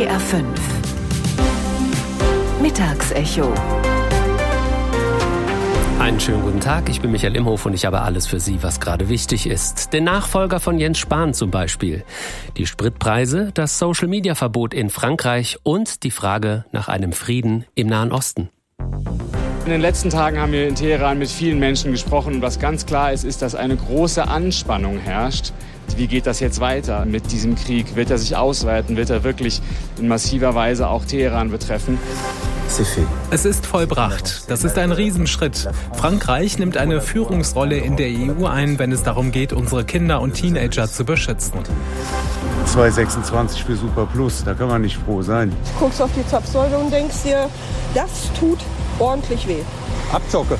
WDR 5 Mittagsecho. Einen schönen guten Tag, ich bin Michael Imhof und ich habe alles für Sie, was gerade wichtig ist. Den Nachfolger von Jens Spahn zum Beispiel. Die Spritpreise, das Social-Media-Verbot in Frankreich und die Frage nach einem Frieden im Nahen Osten. In den letzten Tagen haben wir in Teheran mit vielen Menschen gesprochen. Und was ganz klar ist, dass eine große Anspannung herrscht. Wie geht das jetzt weiter mit diesem Krieg? Wird er sich ausweiten? Wird er wirklich in massiver Weise auch Teheran betreffen? Es ist vollbracht. Das ist ein Riesenschritt. Frankreich nimmt eine Führungsrolle in der EU ein, wenn es darum geht, unsere Kinder und Teenager zu beschützen. 2,26 für Super Plus, da kann man nicht froh sein. Du guckst auf die Zapfsäule und denkst dir, das tut ordentlich weh. Abzocke.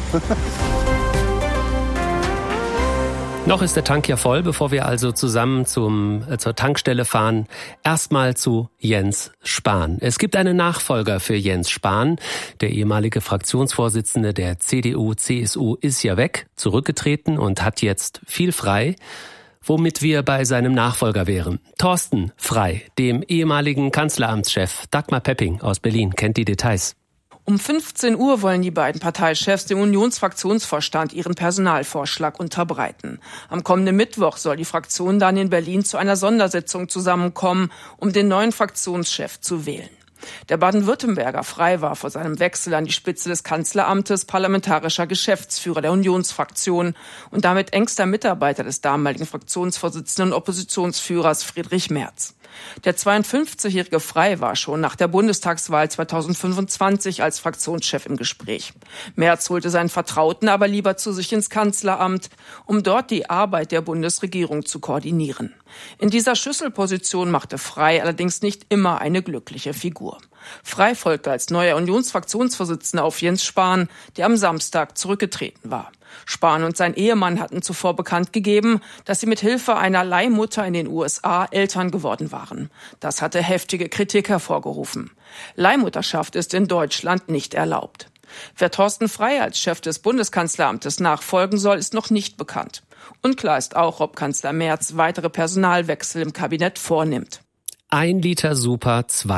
Noch ist der Tank ja voll, bevor wir also zusammen zur Tankstelle fahren. Erstmal zu Jens Spahn. Es gibt einen Nachfolger für Jens Spahn. Der ehemalige Fraktionsvorsitzende der CDU/CSU ist ja weg, zurückgetreten und hat jetzt viel frei. Womit wir bei seinem Nachfolger wären. Thorsten Frey, dem ehemaligen Kanzleramtschef Dagmar Pepping aus Berlin, kennt die Details. Um 15 Uhr wollen die beiden Parteichefs dem Unionsfraktionsvorstand ihren Personalvorschlag unterbreiten. Am kommenden Mittwoch soll die Fraktion dann in Berlin zu einer Sondersitzung zusammenkommen, um den neuen Fraktionschef zu wählen. Der Baden-Württemberger Frey war vor seinem Wechsel an die Spitze des Kanzleramtes parlamentarischer Geschäftsführer der Unionsfraktion und damit engster Mitarbeiter des damaligen Fraktionsvorsitzenden und Oppositionsführers Friedrich Merz. Der 52-jährige Frey war schon nach der Bundestagswahl 2025 als Fraktionschef im Gespräch. Merz holte seinen Vertrauten aber lieber zu sich ins Kanzleramt, um dort die Arbeit der Bundesregierung zu koordinieren. In dieser Schlüsselposition machte Frey allerdings nicht immer eine glückliche Figur. Frey folgte als neuer Unionsfraktionsvorsitzender auf Jens Spahn, der am Samstag zurückgetreten war. Spahn und sein Ehemann hatten zuvor bekannt gegeben, dass sie mit Hilfe einer Leihmutter in den USA Eltern geworden waren. Das hatte heftige Kritik hervorgerufen. Leihmutterschaft ist in Deutschland nicht erlaubt. Wer Thorsten Frey als Chef des Bundeskanzleramtes nachfolgen soll, ist noch nicht bekannt. Unklar ist auch, ob Kanzler Merz weitere Personalwechsel im Kabinett vornimmt. 1 Liter Super,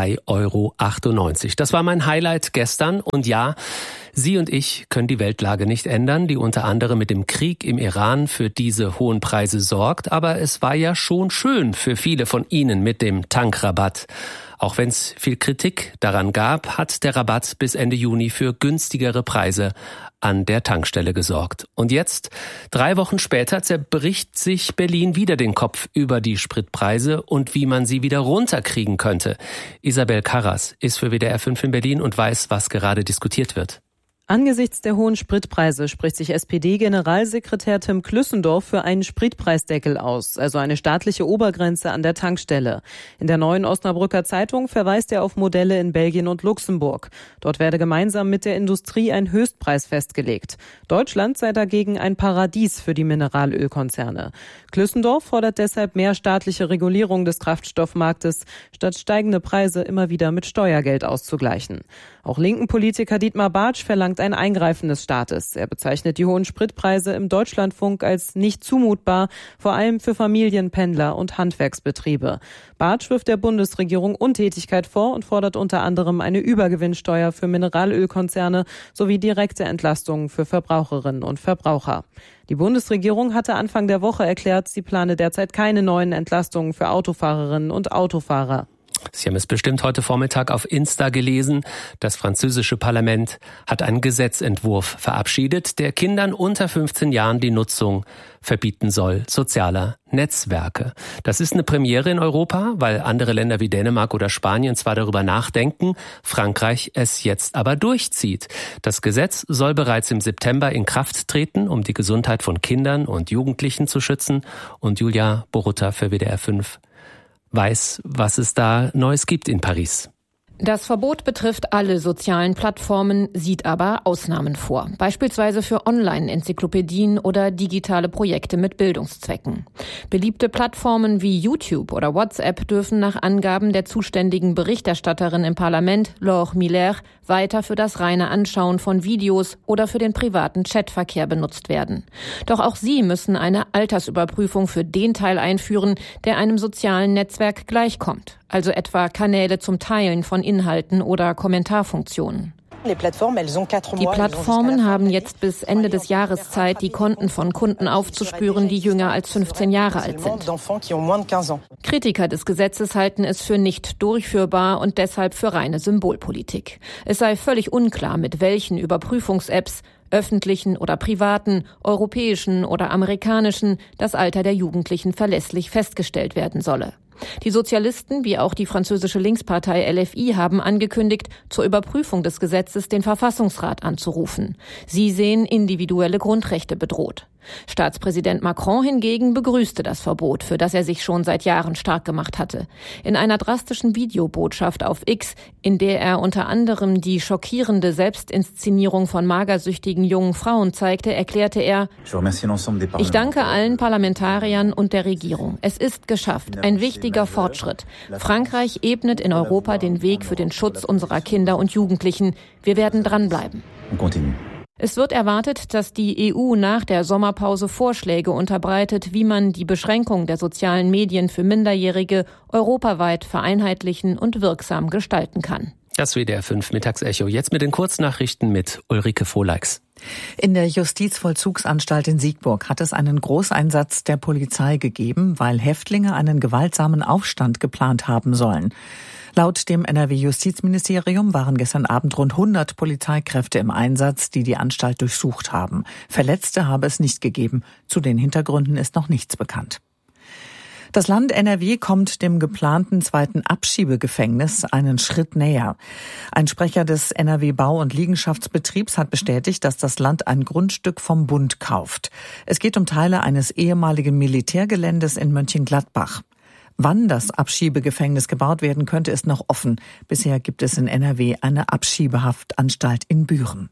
2,98 €. Das war mein Highlight gestern. Und ja, Sie und ich können die Weltlage nicht ändern, die unter anderem mit dem Krieg im Iran für diese hohen Preise sorgt. Aber es war ja schon schön für viele von Ihnen mit dem Tankrabatt. Auch wenn es viel Kritik daran gab, hat der Rabatt bis Ende Juni für günstigere Preise an der Tankstelle gesorgt. Und jetzt, 3 Wochen später, zerbricht sich Berlin wieder den Kopf über die Spritpreise und wie man sie wieder runterkriegen könnte. Isabel Karras ist für WDR 5 in Berlin und weiß, was gerade diskutiert wird. Angesichts der hohen Spritpreise spricht sich SPD-Generalsekretär Tim Klüssendorf für einen Spritpreisdeckel aus, also eine staatliche Obergrenze an der Tankstelle. In der Neuen Osnabrücker Zeitung verweist er auf Modelle in Belgien und Luxemburg. Dort werde gemeinsam mit der Industrie ein Höchstpreis festgelegt. Deutschland sei dagegen ein Paradies für die Mineralölkonzerne. Klüssendorf fordert deshalb mehr staatliche Regulierung des Kraftstoffmarktes, statt steigende Preise immer wieder mit Steuergeld auszugleichen. Auch linken Politiker Dietmar Bartsch verlangt ein Eingreifen des Staates. Er bezeichnet die hohen Spritpreise im Deutschlandfunk als nicht zumutbar, vor allem für Familien, Pendler und Handwerksbetriebe. Bartsch wirft der Bundesregierung Untätigkeit vor und fordert unter anderem eine Übergewinnsteuer für Mineralölkonzerne sowie direkte Entlastungen für Verbraucherinnen und Verbraucher. Die Bundesregierung hatte Anfang der Woche erklärt, sie plane derzeit keine neuen Entlastungen für Autofahrerinnen und Autofahrer. Sie haben es bestimmt heute Vormittag auf Insta gelesen. Das französische Parlament hat einen Gesetzentwurf verabschiedet, der Kindern unter 15 Jahren die Nutzung verbieten soll, sozialer Netzwerke. Das ist eine Premiere in Europa, weil andere Länder wie Dänemark oder Spanien zwar darüber nachdenken, Frankreich es jetzt aber durchzieht. Das Gesetz soll bereits im September in Kraft treten, um die Gesundheit von Kindern und Jugendlichen zu schützen. Und Julia Borutta für WDR 5 weiß, was es da Neues gibt in Paris. Das Verbot betrifft alle sozialen Plattformen, sieht aber Ausnahmen vor. Beispielsweise für Online-Enzyklopädien oder digitale Projekte mit Bildungszwecken. Beliebte Plattformen wie YouTube oder WhatsApp dürfen nach Angaben der zuständigen Berichterstatterin im Parlament, Laure Miller, weiter für das reine Anschauen von Videos oder für den privaten Chatverkehr benutzt werden. Doch auch sie müssen eine Altersüberprüfung für den Teil einführen, der einem sozialen Netzwerk gleichkommt. also etwa Kanäle zum Teilen von Inhalten oder Kommentarfunktionen. Die Plattformen haben jetzt bis Ende des Jahres Zeit, die Konten von Kunden aufzuspüren, die jünger als 15 Jahre alt sind. Kritiker des Gesetzes halten es für nicht durchführbar und deshalb für reine Symbolpolitik. Es sei völlig unklar, mit welchen Überprüfungs-Apps, öffentlichen oder privaten, europäischen oder amerikanischen, das Alter der Jugendlichen verlässlich festgestellt werden solle. Die Sozialisten wie auch die französische Linkspartei LFI haben angekündigt, zur Überprüfung des Gesetzes den Verfassungsrat anzurufen. Sie sehen individuelle Grundrechte bedroht. Staatspräsident Macron hingegen begrüßte das Verbot, für das er sich schon seit Jahren stark gemacht hatte. In einer drastischen Videobotschaft auf X, in der er unter anderem die schockierende Selbstinszenierung von magersüchtigen jungen Frauen zeigte, erklärte er: Ich danke allen Parlamentariern und der Regierung. Es ist geschafft. Ein wichtiger Fortschritt. Frankreich ebnet in Europa den Weg für den Schutz unserer Kinder und Jugendlichen. Wir werden dranbleiben. Es wird erwartet, dass die EU nach der Sommerpause Vorschläge unterbreitet, wie man die Beschränkung der sozialen Medien für Minderjährige europaweit vereinheitlichen und wirksam gestalten kann. Das WDR 5 Mittagsecho. Jetzt mit den Kurznachrichten mit Ulrike Vohleix. In der Justizvollzugsanstalt in Siegburg hat es einen Großeinsatz der Polizei gegeben, weil Häftlinge einen gewaltsamen Aufstand geplant haben sollen. Laut dem NRW-Justizministerium waren gestern Abend rund 100 Polizeikräfte im Einsatz, die die Anstalt durchsucht haben. Verletzte habe es nicht gegeben. Zu den Hintergründen ist noch nichts bekannt. Das Land NRW kommt dem geplanten zweiten Abschiebegefängnis einen Schritt näher. Ein Sprecher des NRW Bau- und Liegenschaftsbetriebs hat bestätigt, dass das Land ein Grundstück vom Bund kauft. Es geht um Teile eines ehemaligen Militärgeländes in Mönchengladbach. Wann das Abschiebegefängnis gebaut werden könnte, ist noch offen. Bisher gibt es in NRW eine Abschiebehaftanstalt in Büren.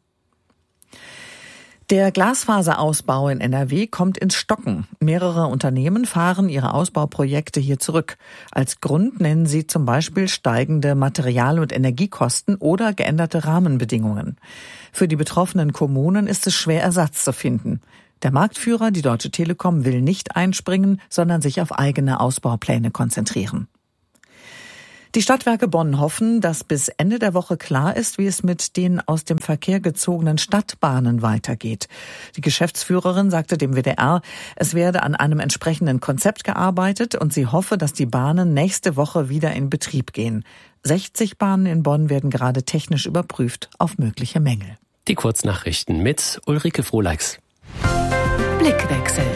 Der Glasfaserausbau in NRW kommt ins Stocken. Mehrere Unternehmen fahren ihre Ausbauprojekte hier zurück. Als Grund nennen sie zum Beispiel steigende Material- und Energiekosten oder geänderte Rahmenbedingungen. Für die betroffenen Kommunen ist es schwer, Ersatz zu finden. Der Marktführer, die Deutsche Telekom, will nicht einspringen, sondern sich auf eigene Ausbaupläne konzentrieren. Die Stadtwerke Bonn hoffen, dass bis Ende der Woche klar ist, wie es mit den aus dem Verkehr gezogenen Stadtbahnen weitergeht. Die Geschäftsführerin sagte dem WDR, es werde an einem entsprechenden Konzept gearbeitet und sie hoffe, dass die Bahnen nächste Woche wieder in Betrieb gehen. 60 Bahnen in Bonn werden gerade technisch überprüft auf mögliche Mängel. Die Kurznachrichten mit Ulrike Vohleix. Blickwechsel.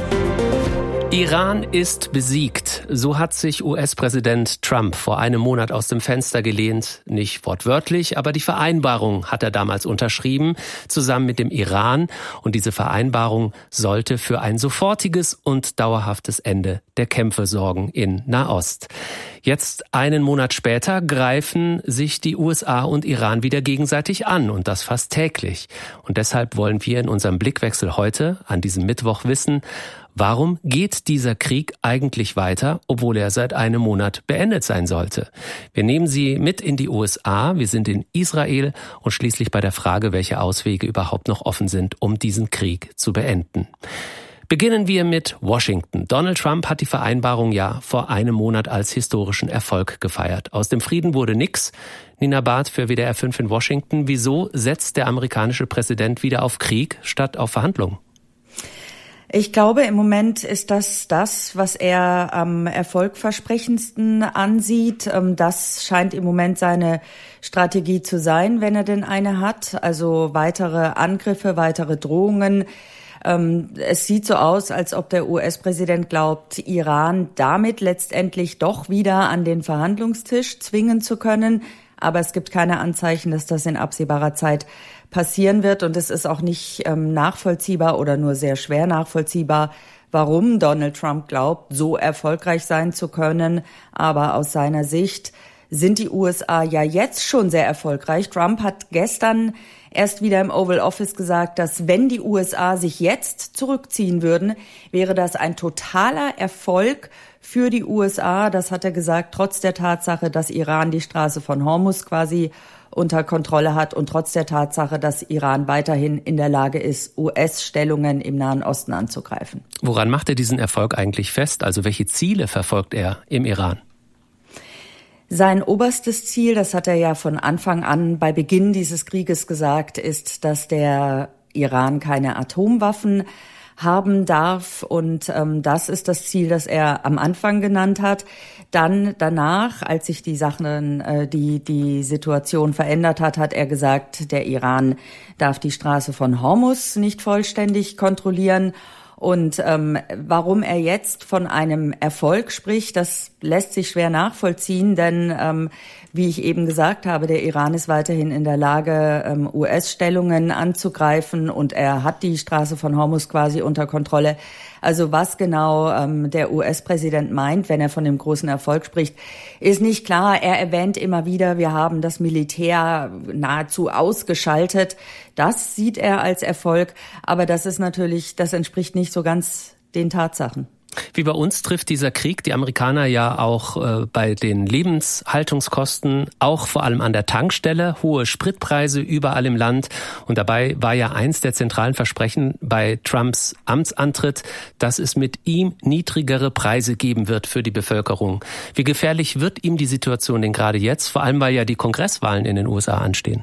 Iran ist besiegt. So hat sich US-Präsident Trump vor einem Monat aus dem Fenster gelehnt. Nicht wortwörtlich, aber die Vereinbarung hat er damals unterschrieben, zusammen mit dem Iran. Und diese Vereinbarung sollte für ein sofortiges und dauerhaftes Ende der Kämpfe sorgen in Nahost. Jetzt, einen Monat später, greifen sich die USA und Iran wieder gegenseitig an und das fast täglich. Und deshalb wollen wir in unserem Blickwechsel heute, an diesem Mittwoch, wissen, warum geht dieser Krieg eigentlich weiter, obwohl er seit einem Monat beendet sein sollte? Wir nehmen Sie mit in die USA, wir sind in Israel und schließlich bei der Frage, welche Auswege überhaupt noch offen sind, um diesen Krieg zu beenden. Beginnen wir mit Washington. Donald Trump hat die Vereinbarung ja vor einem Monat als historischen Erfolg gefeiert. Aus dem Frieden wurde nix. Nina Barth für WDR 5 in Washington. Wieso setzt der amerikanische Präsident wieder auf Krieg statt auf Verhandlungen? Ich glaube, im Moment ist das, was er am erfolgversprechendsten ansieht. Das scheint im Moment seine Strategie zu sein, wenn er denn eine hat. Also weitere Angriffe, weitere Drohungen. Es sieht so aus, als ob der US-Präsident glaubt, Iran damit letztendlich doch wieder an den Verhandlungstisch zwingen zu können. Aber es gibt keine Anzeichen, dass das in absehbarer Zeit passieren wird. Und es ist auch nicht nachvollziehbar oder nur sehr schwer nachvollziehbar, warum Donald Trump glaubt, so erfolgreich sein zu können. Aber aus seiner Sicht sind die USA ja jetzt schon sehr erfolgreich. Trump hat gestern erst wieder im Oval Office gesagt, dass wenn die USA sich jetzt zurückziehen würden, wäre das ein totaler Erfolg für die USA. Das hat er gesagt, trotz der Tatsache, dass Iran die Straße von Hormuz quasi unter Kontrolle hat und trotz der Tatsache, dass Iran weiterhin in der Lage ist, US-Stellungen im Nahen Osten anzugreifen. Woran macht er diesen Erfolg eigentlich fest? Also welche Ziele verfolgt er im Iran? Sein oberstes Ziel, das hat er ja von Anfang an bei Beginn dieses Krieges gesagt, ist, dass der Iran keine Atomwaffen haben darf. Und das ist das Ziel, das er am Anfang genannt hat. Dann danach, als sich die Situation verändert hat, hat er gesagt, der Iran darf die Straße von Hormuz nicht vollständig kontrollieren. Und warum er jetzt von einem Erfolg spricht, das lässt sich schwer nachvollziehen, denn wie ich eben gesagt habe, der Iran ist weiterhin in der Lage, US-Stellungen anzugreifen und er hat die Straße von Hormuz quasi unter Kontrolle. Also was genau der US-Präsident meint, wenn er von dem großen Erfolg spricht, ist nicht klar. Er erwähnt immer wieder, wir haben das Militär nahezu ausgeschaltet. Das sieht er als Erfolg, aber das entspricht nicht so ganz den Tatsachen. Wie bei uns trifft dieser Krieg die Amerikaner ja auch bei den Lebenshaltungskosten, auch vor allem an der Tankstelle, hohe Spritpreise überall im Land. Und dabei war ja eins der zentralen Versprechen bei Trumps Amtsantritt, dass es mit ihm niedrigere Preise geben wird für die Bevölkerung. Wie gefährlich wird ihm die Situation denn gerade jetzt, vor allem weil ja die Kongresswahlen in den USA anstehen?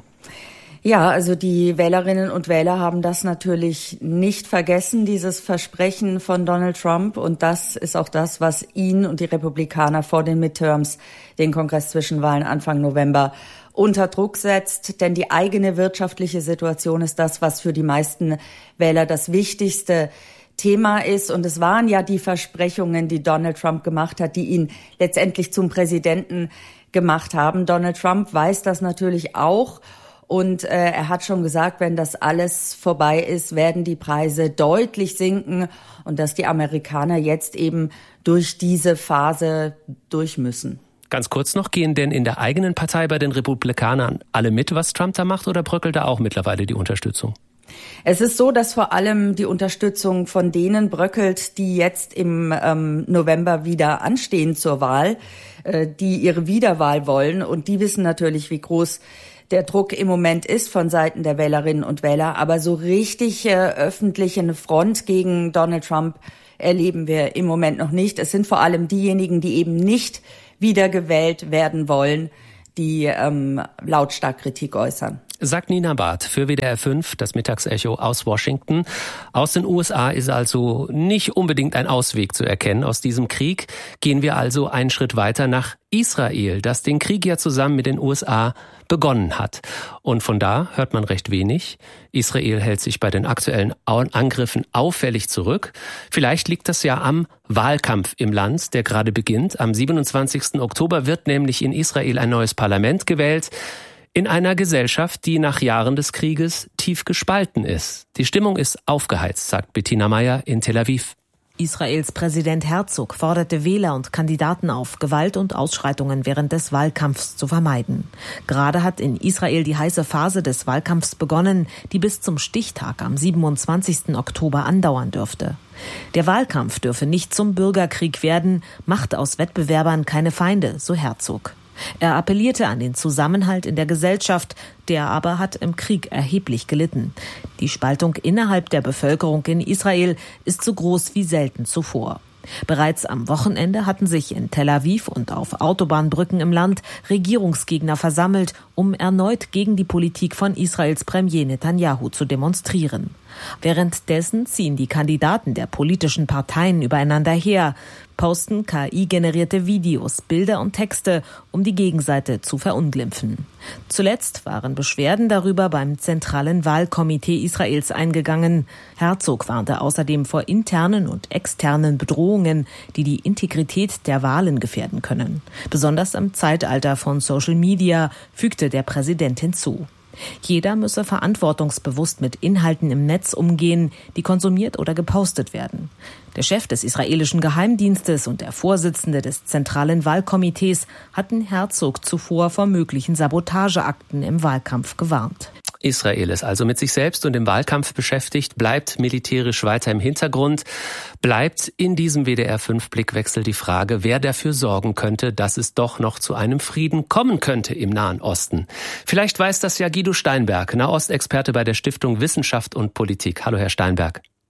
Ja, also die Wählerinnen und Wähler haben das natürlich nicht vergessen, dieses Versprechen von Donald Trump. Und das ist auch das, was ihn und die Republikaner vor den Midterms, den Kongress-Zwischenwahlen Anfang November, unter Druck setzt. Denn die eigene wirtschaftliche Situation ist das, was für die meisten Wähler das wichtigste Thema ist. Und es waren ja die Versprechungen, die Donald Trump gemacht hat, die ihn letztendlich zum Präsidenten gemacht haben. Donald Trump weiß das natürlich auch. Und er hat schon gesagt, wenn das alles vorbei ist, werden die Preise deutlich sinken und dass die Amerikaner jetzt eben durch diese Phase durch müssen. Ganz kurz noch, gehen denn in der eigenen Partei bei den Republikanern alle mit, was Trump da macht, oder bröckelt da auch mittlerweile die Unterstützung? Es ist so, dass vor allem die Unterstützung von denen bröckelt, die jetzt im November wieder anstehen zur Wahl, die ihre Wiederwahl wollen. Und die wissen natürlich, wie groß der Druck im Moment ist von Seiten der Wählerinnen und Wähler. Aber so richtig öffentlich eine Front gegen Donald Trump erleben wir im Moment noch nicht. Es sind vor allem diejenigen, die eben nicht wiedergewählt werden wollen, die lautstark Kritik äußern. Sagt Nina Barth für WDR 5, das Mittagsecho aus Washington. Aus den USA ist also nicht unbedingt ein Ausweg zu erkennen aus diesem Krieg. Gehen wir also einen Schritt weiter nach Israel, das den Krieg ja zusammen mit den USA begonnen hat. Und von da hört man recht wenig. Israel hält sich bei den aktuellen Angriffen auffällig zurück. Vielleicht liegt das ja am Wahlkampf im Land, der gerade beginnt. Am 27. Oktober wird nämlich in Israel ein neues Parlament gewählt. In einer Gesellschaft, die nach Jahren des Krieges tief gespalten ist. Die Stimmung ist aufgeheizt, sagt Bettina Meyer in Tel Aviv. Israels Präsident Herzog forderte Wähler und Kandidaten auf, Gewalt und Ausschreitungen während des Wahlkampfs zu vermeiden. Gerade hat in Israel die heiße Phase des Wahlkampfs begonnen, die bis zum Stichtag am 27. Oktober andauern dürfte. Der Wahlkampf dürfe nicht zum Bürgerkrieg werden, macht aus Wettbewerbern keine Feinde, so Herzog. Er appellierte an den Zusammenhalt in der Gesellschaft, der aber hat im Krieg erheblich gelitten. Die Spaltung innerhalb der Bevölkerung in Israel ist so groß wie selten zuvor. Bereits am Wochenende hatten sich in Tel Aviv und auf Autobahnbrücken im Land Regierungsgegner versammelt, um erneut gegen die Politik von Israels Premier Netanyahu zu demonstrieren. Währenddessen ziehen die Kandidaten der politischen Parteien übereinander her, posten KI-generierte Videos, Bilder und Texte, um die Gegenseite zu verunglimpfen. Zuletzt waren Beschwerden darüber beim zentralen Wahlkomitee Israels eingegangen. Herzog warnte außerdem vor internen und externen Bedrohungen, die die Integrität der Wahlen gefährden können. Besonders im Zeitalter von Social Media, fügte der Präsident hinzu. Jeder müsse verantwortungsbewusst mit Inhalten im Netz umgehen, die konsumiert oder gepostet werden. Der Chef des israelischen Geheimdienstes und der Vorsitzende des zentralen Wahlkomitees hatten Herzog zuvor vor möglichen Sabotageakten im Wahlkampf gewarnt. Israel ist also mit sich selbst und im Wahlkampf beschäftigt, bleibt militärisch weiter im Hintergrund, bleibt in diesem WDR-5-Blickwechsel die Frage, wer dafür sorgen könnte, dass es doch noch zu einem Frieden kommen könnte im Nahen Osten. Vielleicht weiß das ja Guido Steinberg, Nahostexperte bei der Stiftung Wissenschaft und Politik. Hallo, Herr Steinberg.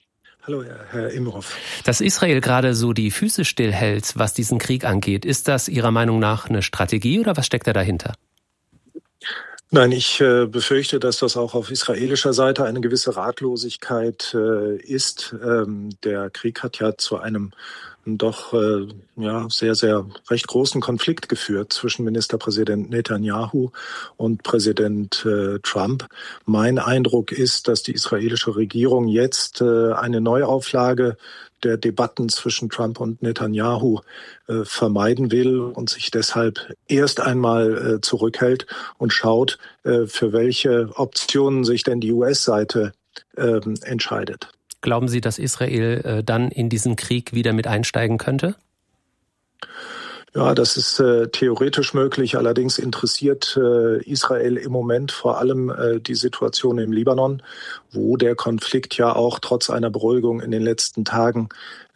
Hallo, Herr Imhoff. Dass Israel gerade so die Füße stillhält, was diesen Krieg angeht, ist das Ihrer Meinung nach eine Strategie oder was steckt da dahinter? Nein, ich befürchte, dass das auch auf israelischer Seite eine gewisse Ratlosigkeit ist. Der Krieg hat ja zu einem doch sehr, sehr recht großen Konflikt geführt zwischen Ministerpräsident Netanyahu und Präsident Trump. Mein Eindruck ist, dass die israelische Regierung jetzt eine Neuauflage der Debatten zwischen Trump und Netanyahu vermeiden will und sich deshalb erst einmal zurückhält und schaut, für welche Optionen sich denn die US-Seite entscheidet. Glauben Sie, dass Israel dann in diesen Krieg wieder mit einsteigen könnte? Ja, das ist theoretisch möglich. Allerdings interessiert Israel im Moment vor allem die Situation im Libanon, wo der Konflikt ja auch trotz einer Beruhigung in den letzten Tagen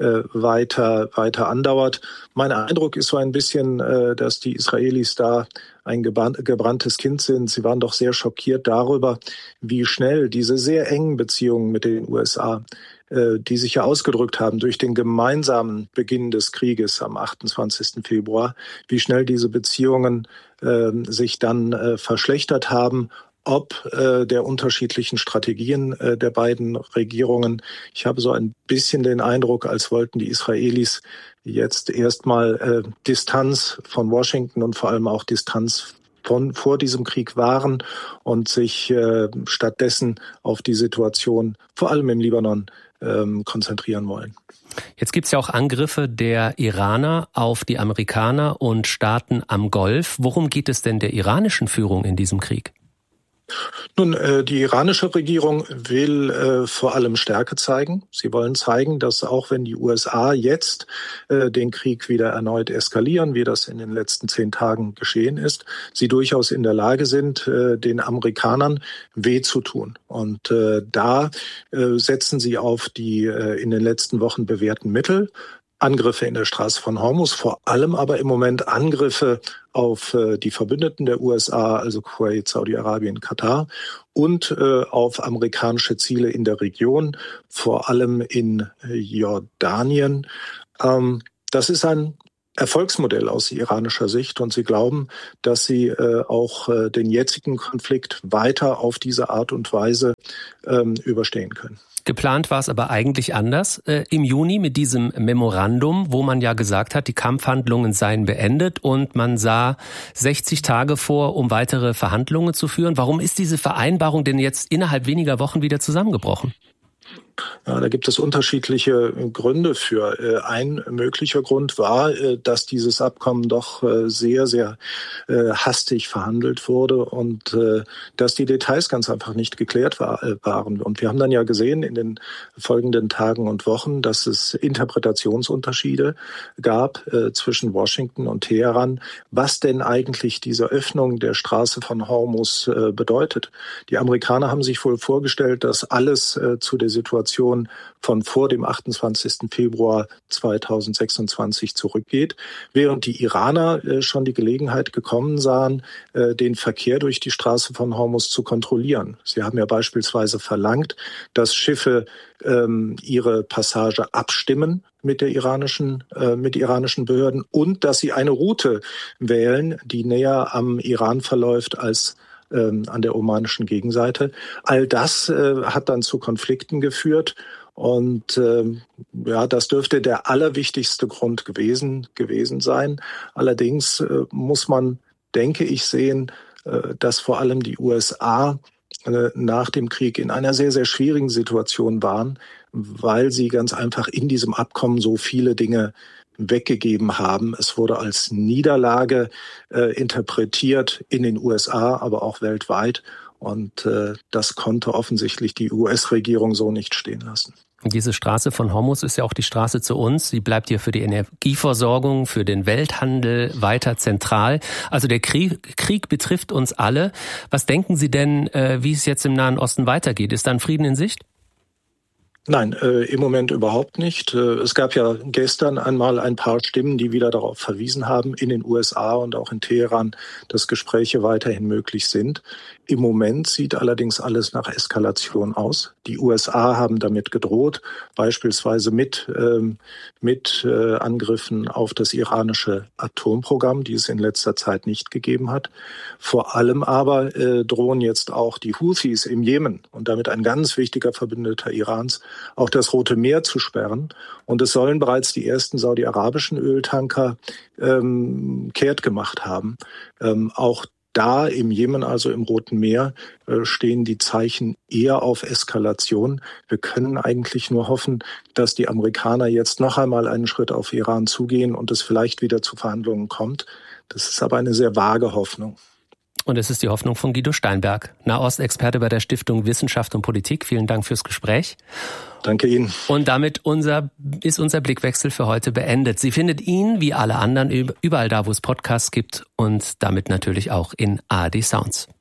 weiter andauert. Mein Eindruck ist so ein bisschen, dass die Israelis da ein gebranntes Kind sind. Sie waren doch sehr schockiert darüber, wie schnell diese sehr engen Beziehungen mit den USA, die sich ja ausgedrückt haben durch den gemeinsamen Beginn des Krieges am 28. Februar, wie schnell diese Beziehungen sich dann verschlechtert haben, ob der unterschiedlichen Strategien der beiden Regierungen. Ich habe so ein bisschen den Eindruck, als wollten die Israelis jetzt erstmal Distanz von Washington und vor allem auch Distanz vor diesem Krieg wahren und sich stattdessen auf die Situation, vor allem im Libanon, konzentrieren wollen. Jetzt gibt es ja auch Angriffe der Iraner auf die Amerikaner und Staaten am Golf. Worum geht es denn der iranischen Führung in diesem Krieg? Nun, die iranische Regierung will vor allem Stärke zeigen. Sie wollen zeigen, dass auch wenn die USA jetzt den Krieg wieder erneut eskalieren, wie das in den letzten 10 Tagen geschehen ist, sie durchaus in der Lage sind, den Amerikanern weh zu tun. Und da setzen sie auf die in den letzten Wochen bewährten Mittel. Angriffe in der Straße von Hormuz, vor allem aber im Moment Angriffe auf die Verbündeten der USA, also Kuwait, Saudi-Arabien, Katar und auf amerikanische Ziele in der Region, vor allem in Jordanien. Das ist ein Erfolgsmodell aus iranischer Sicht und sie glauben, dass sie auch den jetzigen Konflikt weiter auf diese Art und Weise überstehen können. Geplant war es aber eigentlich anders im Juni mit diesem Memorandum, wo man ja gesagt hat, die Kampfhandlungen seien beendet und man sah 60 Tage vor, um weitere Verhandlungen zu führen. Warum ist diese Vereinbarung denn jetzt innerhalb weniger Wochen wieder zusammengebrochen? Ja, da gibt es unterschiedliche Gründe für. Ein möglicher Grund war, dass dieses Abkommen doch sehr, sehr hastig verhandelt wurde und dass die Details ganz einfach nicht geklärt waren. Und wir haben dann ja gesehen in den folgenden Tagen und Wochen, dass es Interpretationsunterschiede gab zwischen Washington und Teheran, was denn eigentlich diese Öffnung der Straße von Hormuz bedeutet. Die Amerikaner haben sich wohl vorgestellt, dass alles zu der Situation von vor dem 28. Februar 2026 zurückgeht, während die Iraner schon die Gelegenheit gekommen sahen, den Verkehr durch die Straße von Hormuz zu kontrollieren. Sie haben ja beispielsweise verlangt, dass Schiffe ihre Passage abstimmen mit iranischen Behörden und dass sie eine Route wählen, die näher am Iran verläuft als an der omanischen Gegenseite. All das hat dann zu Konflikten geführt und das dürfte der allerwichtigste Grund gewesen sein. Allerdings muss man, denke ich, sehen, dass vor allem die USA nach dem Krieg in einer sehr, sehr schwierigen Situation waren, weil sie ganz einfach in diesem Abkommen so viele Dinge weggegeben haben. Es wurde als Niederlage interpretiert in den USA, aber auch weltweit. Und das konnte offensichtlich die US-Regierung so nicht stehen lassen. Diese Straße von Hormuz ist ja auch die Straße zu uns. Sie bleibt hier für die Energieversorgung, für den Welthandel weiter zentral. Also der Krieg betrifft uns alle. Was denken Sie denn, wie es jetzt im Nahen Osten weitergeht? Ist dann Frieden in Sicht? Nein, im Moment überhaupt nicht. Es gab ja gestern einmal ein paar Stimmen, die wieder darauf verwiesen haben, in den USA und auch in Teheran, dass Gespräche weiterhin möglich sind. Im Moment sieht allerdings alles nach Eskalation aus. Die USA haben damit gedroht, beispielsweise mit Angriffen auf das iranische Atomprogramm, die es in letzter Zeit nicht gegeben hat. Vor allem aber drohen jetzt auch die Houthis im Jemen und damit ein ganz wichtiger Verbündeter Irans, auch das Rote Meer zu sperren. Und es sollen bereits die ersten saudi-arabischen Öltanker kehrt gemacht haben. Auch da im Jemen, also im Roten Meer, stehen die Zeichen eher auf Eskalation. Wir können eigentlich nur hoffen, dass die Amerikaner jetzt noch einmal einen Schritt auf Iran zugehen und es vielleicht wieder zu Verhandlungen kommt. Das ist aber eine sehr vage Hoffnung. Und es ist die Hoffnung von Guido Steinberg, Nahostexperte bei der Stiftung Wissenschaft und Politik. Vielen Dank fürs Gespräch. Danke Ihnen. Und damit ist unser Blickwechsel für heute beendet. Sie findet ihn, wie alle anderen, überall da, wo es Podcasts gibt und damit natürlich auch in ARD Sounds.